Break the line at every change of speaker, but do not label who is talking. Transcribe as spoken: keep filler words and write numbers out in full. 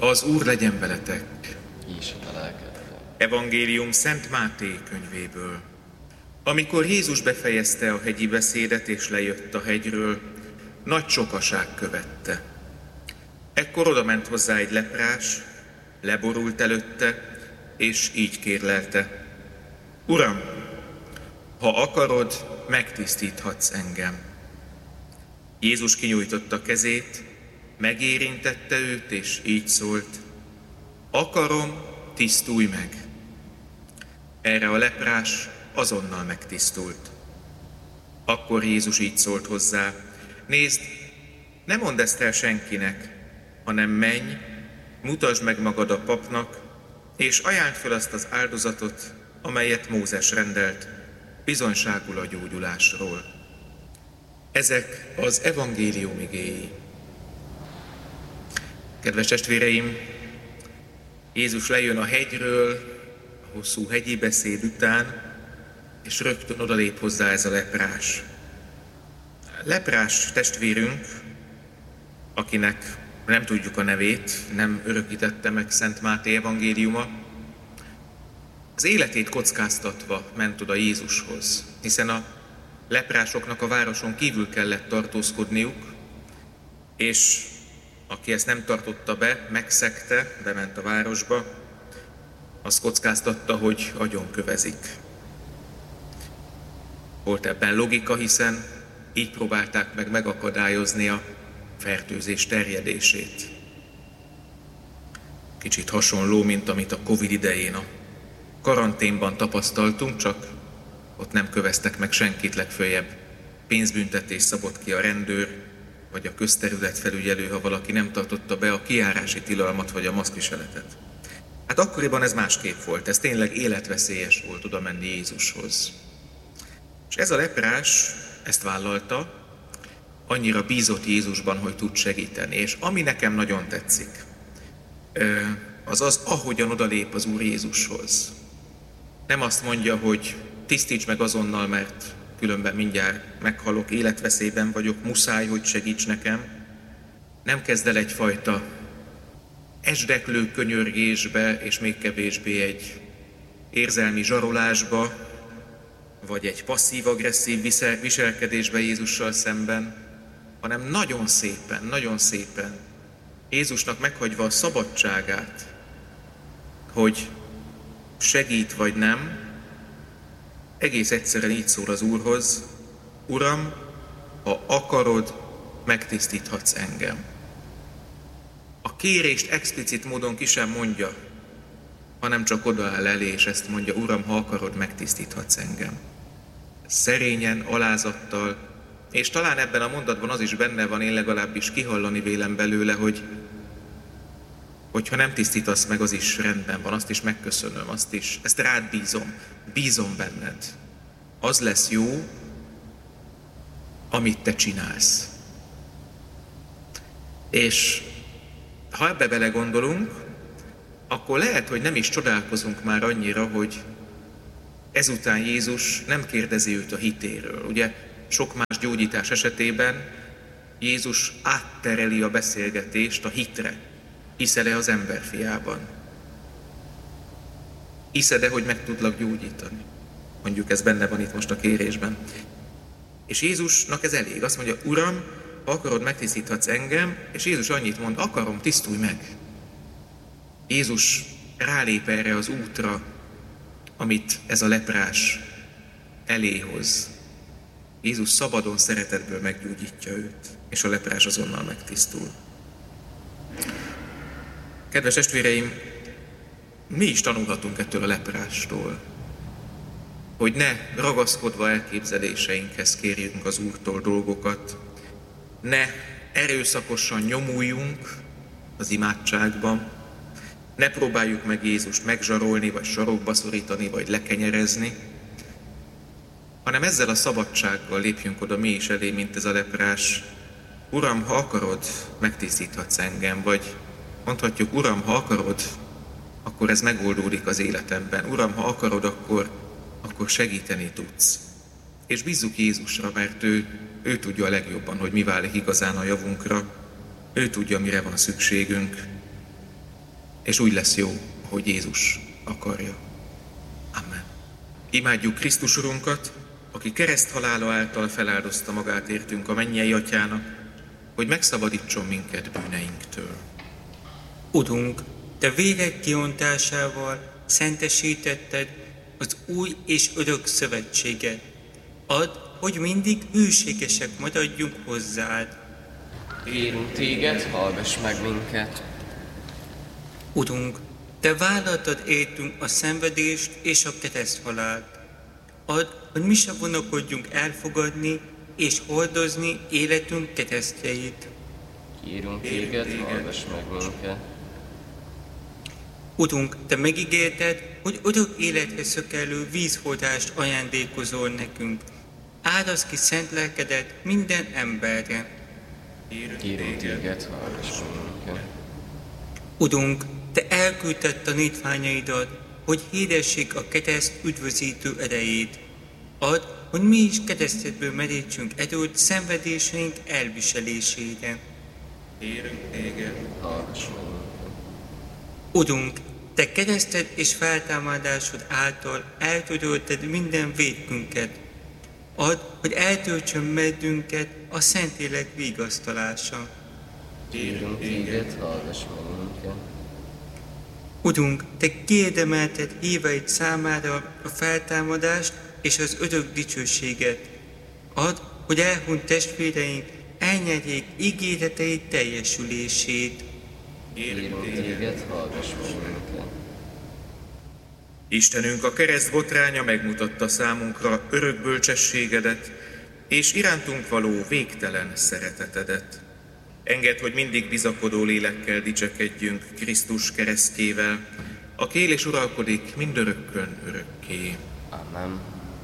Az Úr legyen veletek!
És a lelkedben.
Evangélium Szent Máté könyvéből. Amikor Jézus befejezte a hegyi beszédet és lejött a hegyről, nagy sokaság követte. Ekkor odament hozzá egy leprás, leborult előtte, és így kérlelte: Uram, ha akarod, megtisztíthatsz engem. Jézus kinyújtotta kezét, megérintette őt, és így szólt: Akarom, tisztulj meg! Erre a leprás azonnal megtisztult. Akkor Jézus így szólt hozzá: Nézd, ne mondd ezt el senkinek, hanem menj, mutasd meg magad a papnak, és ajánld fel azt az áldozatot, amelyet Mózes rendelt, bizonyságul a gyógyulásról. Ezek az evangélium igéi. Kedves testvéreim, Jézus lejön a hegyről, a hosszú hegyi beszéd után, és rögtön odalép hozzá ez a leprás. Leprás testvérünk, akinek nem tudjuk a nevét, nem örökítette meg Szent Máté evangéliuma, az életét kockáztatva ment oda Jézushoz, hiszen a leprásoknak a városon kívül kellett tartózkodniuk, és aki ezt nem tartotta be, megszegte, bement a városba, az kockáztatta, hogy agyonkövezik. Volt ebben logika, hiszen így próbálták meg megakadályozni a fertőzés terjedését. Kicsit hasonló, mint amit a Covid idején a karanténban tapasztaltunk, csak ott nem köveztek meg senkit, legföljebb pénzbüntetés szabott ki a rendőr, vagy a közterületfelügyelő, ha valaki nem tartotta be a kijárási tilalmat, vagy a maszkviseletet. Hát akkoriban ez másképp volt, ez tényleg életveszélyes volt oda menni Jézushoz. És ez a leprás ezt vállalta, annyira bízott Jézusban, hogy tud segíteni. És ami nekem nagyon tetszik, az az, ahogyan odalép az Úr Jézushoz. Nem azt mondja, hogy tisztíts meg azonnal, mert különben mindjárt meghalok, életveszélyben vagyok, muszáj, hogy segíts nekem. Nem kezd el egyfajta esdeklő könyörgésbe, és még kevésbé egy érzelmi zsarolásba, vagy egy passzív-agresszív viselkedésbe Jézussal szemben, hanem nagyon szépen, nagyon szépen Jézusnak meghagyva a szabadságát, hogy segít vagy nem, egész egyszerűen így szól az Úrhoz: Uram, ha akarod, megtisztíthatsz engem. A kérést explicit módon ki sem mondja, hanem csak odaáll elé, és ezt mondja: Uram, ha akarod, megtisztíthatsz engem. Szerényen, alázattal, és talán ebben a mondatban az is benne van, én legalábbis kihallani vélem belőle, hogy hogyha nem tisztítasz meg, az is rendben van, azt is megköszönöm, azt is, ezt rád bízom, bízom benned. Az lesz jó, amit te csinálsz. És ha ebbe belegondolunk, akkor lehet, hogy nem is csodálkozunk már annyira, hogy ezután Jézus nem kérdezi őt a hitéről. Ugye sok más gyógyítás esetében Jézus áttereli a beszélgetést a hitre. Hiszel-e az emberfiában? Hiszed-e, hogy meg tudlak gyógyítani? Mondjuk ez benne van itt most a kérésben. És Jézusnak ez elég. Azt mondja: Uram, ha akarod, megtisztíthatsz engem, és Jézus annyit mond: akarom, tisztulj meg. Jézus rálép erre az útra, amit ez a leprás eléhoz. Jézus szabadon, szeretetből meggyógyítja őt, és a leprás azonnal megtisztul. Kedves testvéreim, mi is tanulhatunk ettől a leprástól, hogy ne ragaszkodva elképzeléseinkhez kérjünk az Úrtól dolgokat, ne erőszakosan nyomuljunk az imádságban, ne próbáljuk meg Jézust megzsarolni, vagy sarokba szorítani, vagy lekenyerezni, hanem ezzel a szabadsággal lépjünk oda mi is elé, mint ez a leprás. Uram, ha akarod, megtisztíthatsz engem, vagy mondhatjuk: Uram, ha akarod, akkor ez megoldódik az életemben. Uram, ha akarod, akkor, akkor segíteni tudsz. És bízzuk Jézusra, mert ő, ő tudja a legjobban, hogy mi válik igazán a javunkra. Ő tudja, mire van szükségünk. és úgy lesz jó, hogy Jézus akarja. Amen. Imádjuk Krisztus Urunkat, aki kereszthalála által feláldozta magát értünk a mennyei Atyának, hogy megszabadítson minket bűneinktől.
Urunk, Te véred kiontásával szentesítetted az új és örök szövetséget. Add, hogy mindig hűségesek maradjunk hozzád.
Kérünk Téged, hallgass meg minket.
Urunk, Te vállaltad értünk a szenvedést és a kereszthalált. Add, hogy mi se vonakodjunk elfogadni és hordozni életünk keresztjeit.
Kérünk Téged, hallgass meg minket.
Urunk, Te megígérted, hogy örök életre szökelő vízforrást ajándékozol nekünk. Áldozz ki szent lelkedet minden emberre.
Kérünk Téged, hallgass meg minket.
Urunk, Te elküldted tanítványaidat, hogy hirdessék a kereszt üdvözítő erejét. Add, hogy mi is keresztedből merítsünk erőt szenvedéseink elviselésére.
Kérünk Téged,
Hallgass meg minket.
Urunk, Te kereszted és feltámadásod által eltörölted minden vétkünket. Add, hogy eltöltsön meddünket a Szentlélek vigasztalása.
Kérünk Téged, hallgass meg minket.
Urunk, Te kiérdemelted híveid számára a feltámadást és az örök dicsőséget. Add, hogy elhunyt testvéreink elnyerjék ígéreteid teljesülését.
Kérünk Téged, hallgass meg minket.
Istenünk, a kereszt botránya megmutatta számunkra örök bölcsességedet, és irántunk való végtelen szeretetedet. Engedd, hogy mindig bizakodó lélekkel dicsekedjünk Krisztus keresztjével, aki él és uralkodik mindörökkön örökké.
Amen.